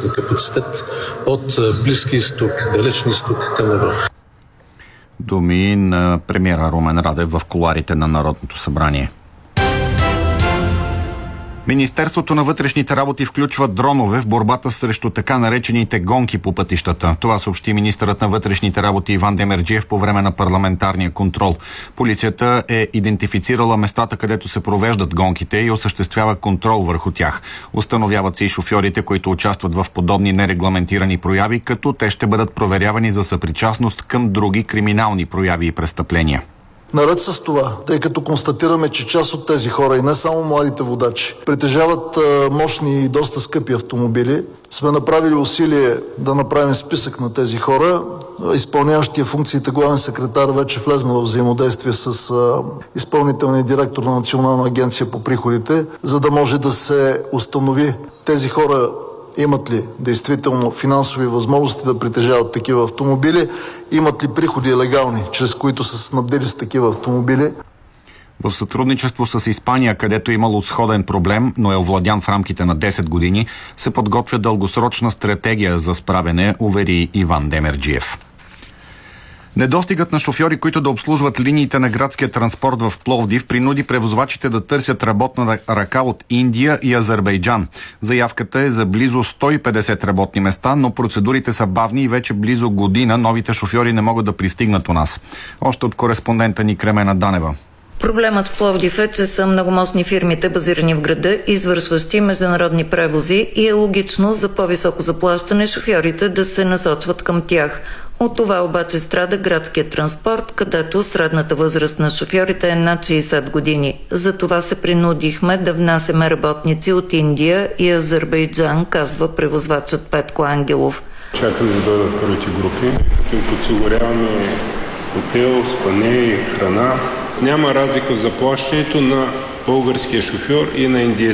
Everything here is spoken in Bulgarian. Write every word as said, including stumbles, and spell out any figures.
превозен капацитет от Близки изток, Далечни изток към Европа. Думи на премиера Румен Радев в кулоарите на Народното събрание. Министерството на вътрешните работи включва дронове в борбата срещу така наречените гонки по пътищата. Това съобщи министърът на вътрешните работи Иван Демерджиев по време на парламентарния контрол. Полицията е идентифицирала местата, където се провеждат гонките и осъществява контрол върху тях. Установяват се и шофьорите, които участват в подобни нерегламентирани прояви, като те ще бъдат проверявани за съпричастност към други криминални прояви и престъпления. Наред с това, тъй като констатираме, че част от тези хора, и не само младите водачи, притежават а, мощни и доста скъпи автомобили, сме направили усилие да направим списък на тези хора. Изпълняващия функциите главен секретар вече влезна в взаимодействие с а, изпълнителния директор на Национална агенция по приходите, за да може да се установи тези хора имат ли действително финансови възможности да притежават такива автомобили, имат ли приходи легални, чрез които са снабдили с такива автомобили. В сътрудничество с Испания, където е имало сходен проблем, но е овладян в рамките на десет години, се подготвя дългосрочна стратегия за справяне, увери Иван Демерджиев. Недостигът на шофьори, които да обслужват линиите на градския транспорт в Пловдив, принуди превозвачите да търсят работна ръка от Индия и Азербайджан. Заявката е за близо сто и петдесет работни места, но процедурите са бавни и вече близо година новите шофьори не могат да пристигнат у нас. Още от кореспондента ни Кремена Данева. Проблемът в Пловдив е, че са многомощни фирмите, базирани в града, извършващи международни превози, и е логично за по-високо заплащане шофьорите да се насочват към тях. От това обаче страда градският транспорт, където средната възраст на шофьорите е над шейсет години. Затова се принудихме да внасяме работници от Индия и Азербайджан, казва превозвачът Петко Ангелов. Чакаме да дойдат първите групи, като им подсигуряваме хотел, спане и храна. Няма разлика в заплащането на българския шофьор и на индиец.